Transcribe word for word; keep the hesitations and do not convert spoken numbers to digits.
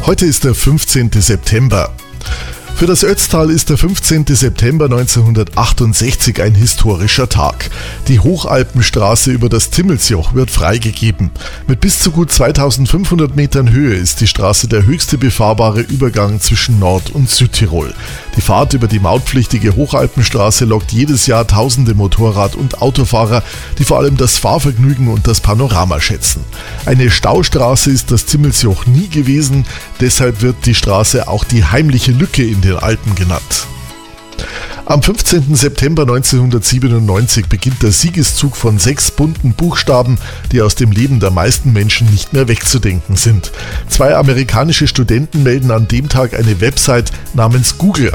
Heute ist der fünfzehnte September. Für das Ötztal ist der fünfzehnte September neunzehnhundertachtundsechzig ein historischer Tag. Die Hochalpenstraße über das Timmelsjoch wird freigegeben. Mit bis zu gut zweitausendfünfhundert Metern Höhe ist die Straße der höchste befahrbare Übergang zwischen Nord- und Südtirol. Die Fahrt über die mautpflichtige Hochalpenstraße lockt jedes Jahr tausende Motorrad- und Autofahrer, die vor allem das Fahrvergnügen und das Panorama schätzen. Eine Staustraße ist das Timmelsjoch nie gewesen, deshalb wird die Straße auch die heimliche Lücke in den Alpen genannt. Am fünfzehnten September neunzehnhundertsiebenundneunzig beginnt der Siegeszug von sechs bunten Buchstaben, die aus dem Leben der meisten Menschen nicht mehr wegzudenken sind. Zwei amerikanische Studenten melden an dem Tag eine Website namens Google